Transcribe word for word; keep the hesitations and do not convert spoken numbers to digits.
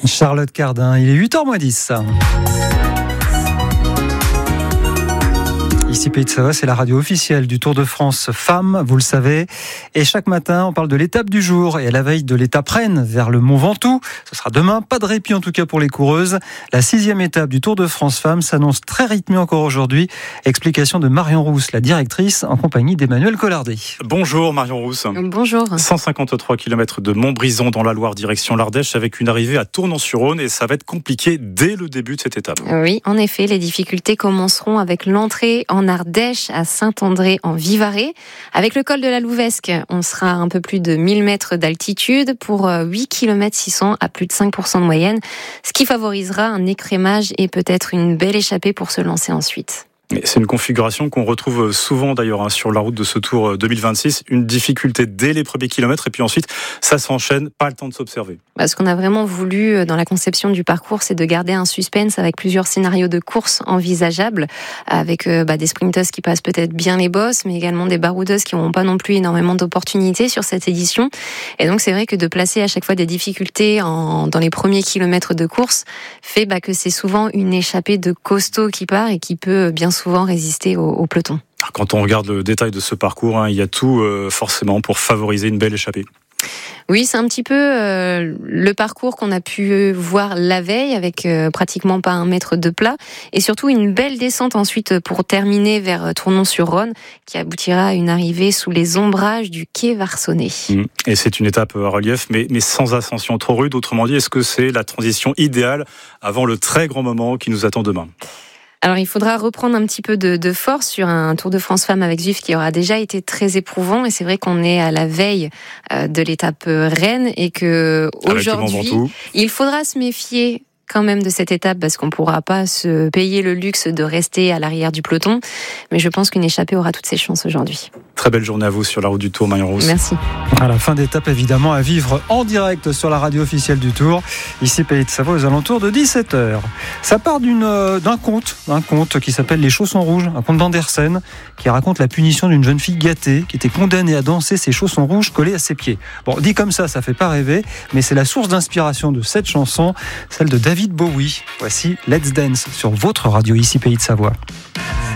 Charlotte Cardin, il est huit heures moins dix. Ici Pays de Savoie, c'est la radio officielle du Tour de France Femmes, vous le savez. Et chaque matin, on parle de l'étape du jour. Et à la veille de l'étape Rennes vers le Mont Ventoux, ce sera demain. Pas de répit en tout cas pour les coureuses. La sixième étape du Tour de France Femmes s'annonce très rythmée encore aujourd'hui. Explication de Marion Rousse, la directrice, en compagnie d'Emmanuel Collardet. Bonjour Marion Rousse. Bonjour. cent cinquante-trois kilomètres de Montbrison dans la Loire, direction l'Ardèche, avec une arrivée à Tournon-sur-Rhône. Et ça va être compliqué dès le début de cette étape. Oui, en effet, les difficultés commenceront avec l'entrée en Ardèche, à Saint-André en Vivarais. Avec le col de la Louvesque, on sera à un peu plus de mille mètres d'altitude pour huit kilomètres six cents à plus de cinq pour cent de moyenne, ce qui favorisera un écrémage et peut-être une belle échappée pour se lancer ensuite. C'est une configuration qu'on retrouve souvent d'ailleurs hein, sur la route de ce Tour deux mille vingt-six. Une difficulté dès les premiers kilomètres et puis ensuite ça s'enchaîne, pas le temps de s'observer. Bah, ce qu'on a vraiment voulu dans la conception du parcours, c'est de garder un suspense avec plusieurs scénarios de course envisageables, avec euh, bah, des sprinteuses qui passent peut-être bien les bosses, mais également des baroudeuses qui n'auront pas non plus énormément d'opportunités sur cette édition. Et donc c'est vrai que de placer à chaque fois des difficultés en, dans les premiers kilomètres de course fait bah, que c'est souvent une échappée de costaud qui part et qui peut bien souvent résister au, au peloton. Quand on regarde le détail de ce parcours, hein, il y a tout euh, forcément pour favoriser une belle échappée. Oui, c'est un petit peu euh, le parcours qu'on a pu voir la veille avec euh, pratiquement pas un mètre de plat et surtout une belle descente ensuite pour terminer vers Tournon-sur-Rhône qui aboutira à une arrivée sous les ombrages du quai Varsonnet. Et c'est une étape à relief mais, mais sans ascension trop rude. Autrement dit, est-ce que c'est la transition idéale avant le très grand moment qui nous attend demain ? Alors, il faudra reprendre un petit peu de, de force sur un Tour de France Femmes avec Zwift qui aura déjà été très éprouvant. Et c'est vrai qu'on est à la veille de l'étape Rennes et que aujourd'hui, il faudra se méfier quand même de cette étape parce qu'on ne pourra pas se payer le luxe de rester à l'arrière du peloton. Mais je pense qu'une échappée aura toutes ses chances aujourd'hui. Très belle journée à vous sur la route du Tour, Marion Rousse. Merci. À la fin d'étape, évidemment, à vivre en direct sur la radio officielle du Tour. Ici, Pays de Savoie, aux alentours de dix-sept heures. Ça part d'une, euh, d'un conte, d'un conte qui s'appelle Les Chaussons Rouges, un conte d'Andersen, qui raconte la punition d'une jeune fille gâtée qui était condamnée à danser ses chaussons rouges collés à ses pieds. Bon, dit comme ça, ça fait pas rêver, mais c'est la source d'inspiration de cette chanson, celle de David Bowie. Voici Let's Dance sur votre radio ici Pays de Savoie.